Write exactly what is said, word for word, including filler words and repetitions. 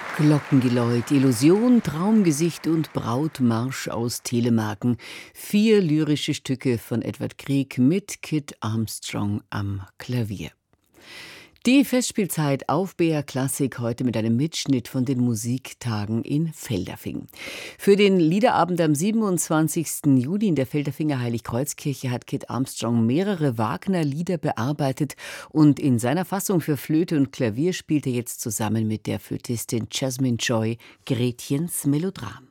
Glockengeläut, Illusion, Traumgesicht und Brautmarsch aus Telemarken. Vier lyrische Stücke von Edvard Grieg mit Kit Armstrong am Klavier. Die Festspielzeit auf B R Klassik heute mit einem Mitschnitt von den Musiktagen in Feldafing. Für den Liederabend am siebenundzwanzigsten Juli in der Feldafinger Heiligkreuzkirche hat Kit Armstrong mehrere Wagner-Lieder bearbeitet und in seiner Fassung für Flöte und Klavier spielt er jetzt zusammen mit der Flötistin Jasmine Joy Gretchens Melodram.